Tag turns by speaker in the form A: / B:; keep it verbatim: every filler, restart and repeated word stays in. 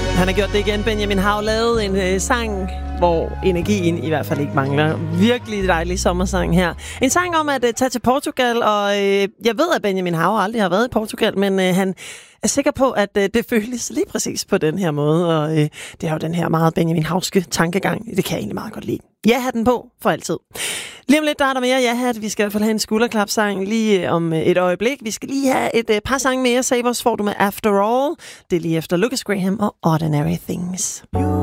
A: Han har gjort det igen. Benjamin Hav lavede en øh, sang, hvor energien i hvert fald ikke mangler. Virkelig dejlig sommersang her. En sang om at øh, tage til Portugal, og øh, jeg ved, at Benjamin Hav aldrig har været i Portugal, men øh, han er sikker på, at øh, det føles lige præcis på den her måde, og øh, det er jo den her meget Benjamin Havske tankegang. Det kan jeg egentlig meget godt lide. Ja-hatten på for altid. Lige om lidt, der er der mere ja-hat. Vi skal i hvert fald have en skulderklapsang lige om et øjeblik. Vi skal lige have et uh, par sange mere. Savers får du med After All. Det er lige efter Lucas Graham og Ordinary Things.